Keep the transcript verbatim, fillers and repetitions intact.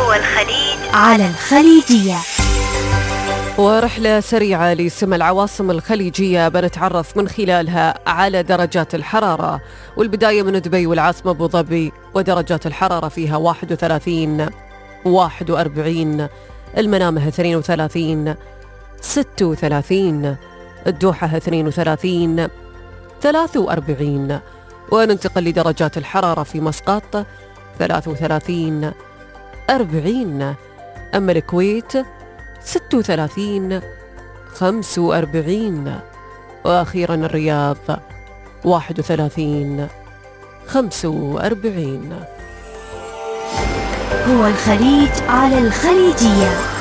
هو الخليج على الخليجية. ورحلة سريعة لسمى العواصم الخليجية بنتعرف من خلالها على درجات الحرارة، والبداية من دبي والعاصمة أبو ظبي، ودرجات الحرارة فيها واحد وثلاثين واحد وأربعين، المنامة اثنين وثلاثين ستة وثلاثين، الدوحة اثنين وثلاثين ثلاثة وأربعين. وننتقل لدرجات الحرارة في مسقط ثلاثة وثلاثين أربعين، أما الكويت ستة وثلاثين خمسة وأربعين، وأخيرا الرياض واحد وثلاثين خمسة وأربعين. هو الخليج على الخليجية.